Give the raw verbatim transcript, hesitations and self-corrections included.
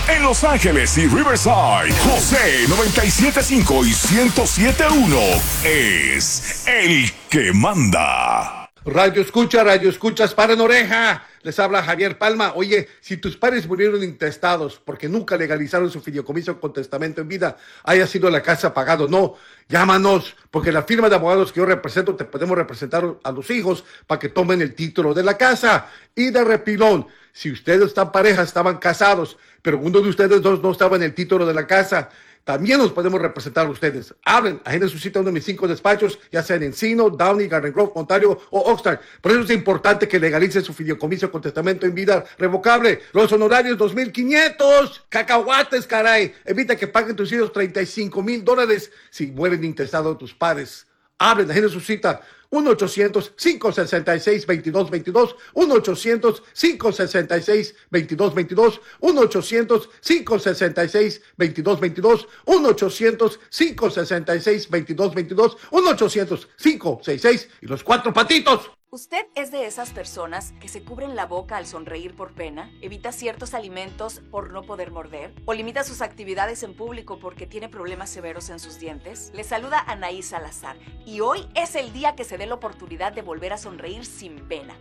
En Los Ángeles y Riverside, José noventa y siete punto cinco y ciento siete punto uno es el que manda. Radio escucha, radio escuchas, paren oreja. Les habla Javier Palma. Oye, si tus padres murieron intestados porque nunca legalizaron su fideicomiso con testamento en vida, haya sido la casa pagado, no, llámanos, porque la firma de abogados que yo represento te podemos representar a los hijos para que tomen el título de la casa. Y de repilón, si ustedes están pareja, estaban casados, pero uno de ustedes dos no estaba en el título de la casa, también nos podemos representar a ustedes. Hablen, agenden su cita a uno de mis cinco despachos, ya sea en Encino, Downey, Garden Grove, Ontario o Oxnard. Por eso es importante que legalicen su fideicomiso con testamento en vida revocable. Los honorarios, dos mil quinientos. Cacahuates, caray. Evita que paguen tus hijos treinta y cinco mil dólares si mueren intestados tus padres. Hablen, agenden su cita. uno ochocientos, cinco sesenta y seis, veintidós veintidós, uno ochocientos, cinco sesenta y seis, veintidós veintidós, uno ochocientos, cinco sesenta y seis, veintidós veintidós, uno ochocientos, cinco sesenta y seis, veintidós veintidós, uno ochocientos, cinco sesenta y seis y los cuatro patitos. ¿Usted es de esas personas que se cubren la boca al sonreír por pena, evita ciertos alimentos por no poder morder, o limita sus actividades en público porque tiene problemas severos en sus dientes? Le saluda Anaí Salazar y hoy es el día que se dé la oportunidad de volver a sonreír sin pena.